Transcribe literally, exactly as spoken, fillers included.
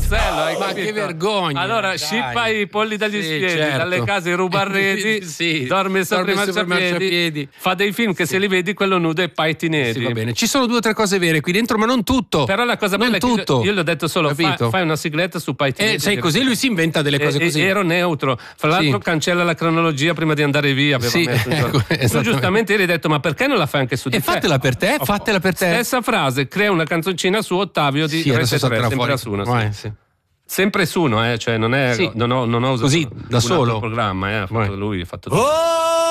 Carosello, hai Ma capito? che vergogna. Allora, dai. scippa i polli dagli Sì, spiedi, certo. dalle case ruba arredi, Sì, dorme sopra i dorme sopra i marciapiedi, marciapiedi. fa dei film che se li vedi quello nudo e paiti neri. Sì, va bene. Ci sono due o tre cose vere qui dentro, ma non tutto. Però la cosa non bella è che tutto. io, io gli ho detto solo fa, Capito? fai una sigletta su paiti Eh, neri. sai, così lui si inventa delle cose E- così. e- ero neutro. Fra l'altro Sì. cancella la cronologia prima di andare via. aveva Sì, messo, insomma. ecco, Tu esattamente. giustamente ieri hai detto ma perché non la fai anche su di E te? fatela per te, Oh, fatela per te. Stessa frase, crea una canzoncina su Ottavio di Sì, adesso Rete tre, salterà sempre fuori. a Suno, sì. Vai, sì. Sempre su uno, eh, cioè non è Sì. non ho, non ho usato Così, da un solo. altro programma, eh, ha fatto Vai. lui, ha fatto tutto. Oh!